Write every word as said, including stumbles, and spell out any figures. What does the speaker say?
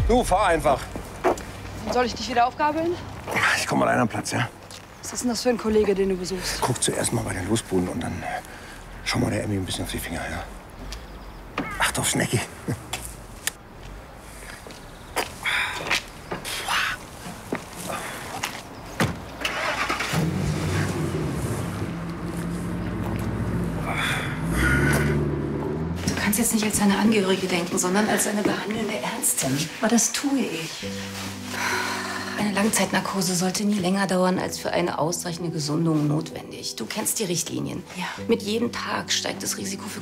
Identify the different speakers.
Speaker 1: Du, fahr einfach.
Speaker 2: Soll ich dich wieder aufgabeln?
Speaker 1: Ich komm mal an einen Platz, ja?
Speaker 2: Was ist denn das für ein Kollege, den du besuchst?
Speaker 1: Guck zuerst mal bei den Losbuden und dann äh, schau mal der Emmy ein bisschen auf die Finger, ja? Acht auf Snacki.
Speaker 3: Du kannst jetzt nicht als seine Angehörige denken, sondern als seine behandelnde Ärztin. Aber das tue ich. Eine Langzeitnarkose sollte nie länger dauern als für eine ausreichende Gesundung notwendig. Du kennst die Richtlinien. Ja. Mit jedem Tag steigt das Risiko für